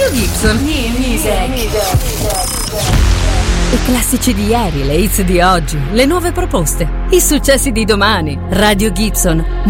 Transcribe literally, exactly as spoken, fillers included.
Radio Gibson. New Music. I classici di ieri, le hits di oggi, le nuove proposte, i successi di domani. Radio Gibson.